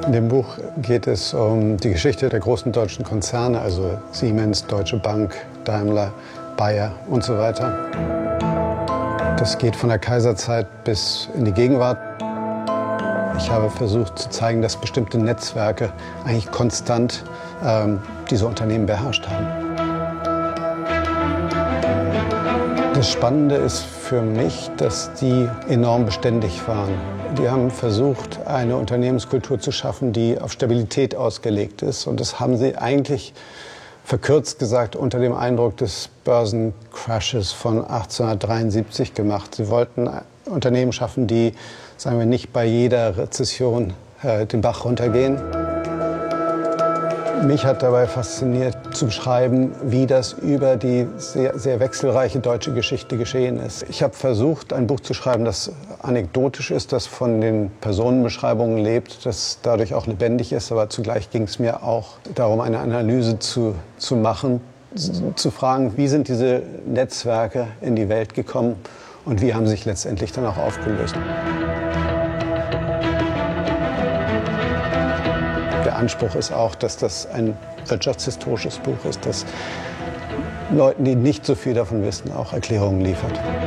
In dem Buch geht es um die Geschichte der großen deutschen Konzerne, also Siemens, Deutsche Bank, Daimler, Bayer und so weiter. Das geht von der Kaiserzeit bis in die Gegenwart. Ich habe versucht zu zeigen, dass bestimmte Netzwerke eigentlich konstant diese Unternehmen beherrscht haben. Das Spannende ist für mich, dass die enorm beständig waren. Die haben versucht, eine Unternehmenskultur zu schaffen, die auf Stabilität ausgelegt ist. Und das haben sie eigentlich, verkürzt gesagt, unter dem Eindruck des Börsencrashes von 1873 gemacht. Sie wollten Unternehmen schaffen, die, sagen wir, nicht bei jeder Rezession den Bach runtergehen. Mich hat dabei fasziniert zu beschreiben, wie das über die sehr, sehr wechselreiche deutsche Geschichte geschehen ist. Ich habe versucht, ein Buch zu schreiben, das anekdotisch ist, das von den Personenbeschreibungen lebt, das dadurch auch lebendig ist. Aber zugleich ging es mir auch darum, eine Analyse zu machen, zu fragen, wie sind diese Netzwerke in die Welt gekommen und wie haben sie sich letztendlich dann auch aufgelöst. Der Anspruch ist auch, dass das ein wirtschaftshistorisches Buch ist, das Leuten, die nicht so viel davon wissen, auch Erklärungen liefert.